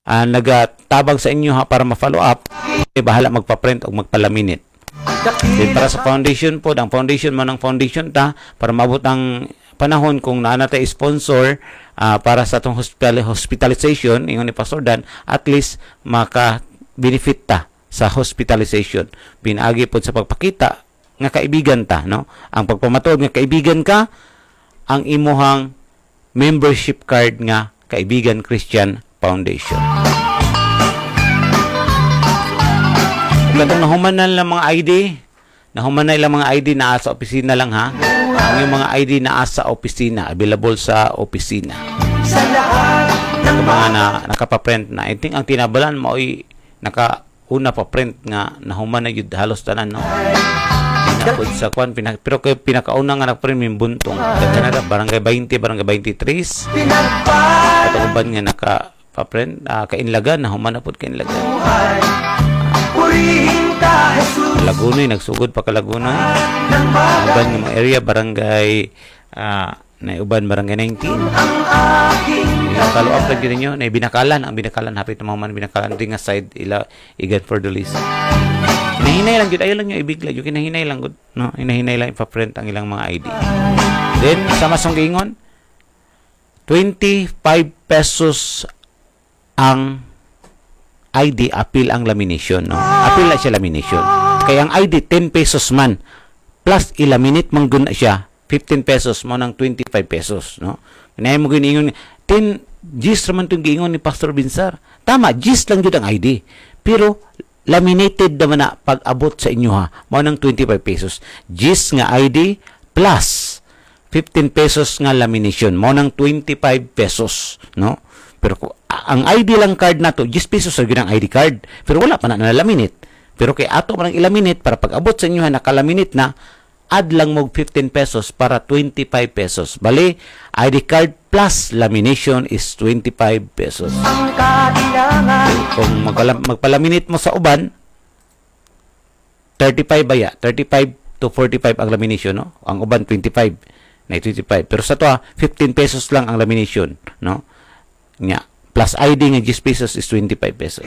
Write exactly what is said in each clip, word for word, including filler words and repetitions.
uh, nagatabang sa inyo ha para ma-follow up, eh, bahala magpa-print o magpalaminate. Then para sa foundation po, ang foundation mo ng foundation ta para maabot ang panahon kung naana tayo sponsor uh, para sa itong hospital hospitalization, ingon ni Pastor Dan, at least maka-benefit ta sa hospitalization. Pinagi po sa pagpakita nga kaibigan ta, no? Ang pagpamatuod nga kaibigan ka, ang imuhang membership card nga Kaibigan Christian Foundation. Katong nahumanan lang mga I D, nahumanan lang mga I D na sa opisina lang ha. Ang yung mga I D na sa opisina, available sa opisina. Ang mga na nakapaprint na, I think ang tinabalan mo ay nakauna pa print nga nahuman na yun halos tanan, no? Pinakod sa kwan, pinak pero kay pinakauna nga nagprint yung buntong. Kanada, barangay twenty, barangay twenty-three. At ang uban nga nakapaprint, uh, kainlagan, nahuman na po kainlagan. Lagunoy, nagsugod pa ka Lagunoy. Uban ng mga area, barangay uh, na uban barangay nineteen. Yung follow up lang din nyo, na binakalan, ang binakalan, hapit na mga man binakalan, ring aside, ila, igan for the list. Hinahinay lang yun, ayaw lang nyo ibigla, yung hinahinay lang good, no? Hinahinay lang ipaprint ang ilang mga I D. Then, sa masong gingon, twenty-five pesos ang I D, appeal ang lamination, no? Appeal na siya lamination. Kaya ang I D, ten pesos man, plus ilaminate manggun na siya, fifteen pesos mo ng twenty-five pesos, no? Kaya mo giningon, ten G's naman itong giingon ni Pastor Binsar. Tama, G's lang yun ang I D. Pero, laminated naman na pag-abot sa inyo ha, mo ng twenty-five pesos. G's nga I D, plus fifteen pesos nga lamination, mo ng twenty-five pesos, no? Pero ang I D lang card na to, ten pesos sa ginang I D card. Pero wala pa na na-laminate. Pero kay ato man ang ilaminate para pag-abot sa inyo ha, nakalaminate na, add lang mo fifteen pesos para twenty-five pesos. Bali, I D card plus lamination is twenty-five pesos. Kung magpalam- magpalaminate mo sa uban, thirty-five ba ya? thirty-five to forty-five ang lamination, no? Ang uban, twenty-five. Na twenty-five. Pero sa to ha, fifteen pesos lang ang lamination, no? Nga. Plus I D nga ten pesos is twenty-five pesos.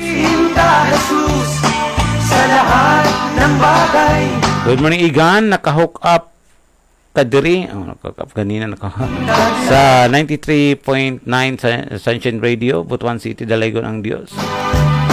Sa lahat ng bagay. Good morning, Igan. Naka-hook up kadiri. Oh, naka-hook up kanina. Naka sa ninety-three point nine Sunshine Radio, Butuan City, Dalaygon ang Diyos.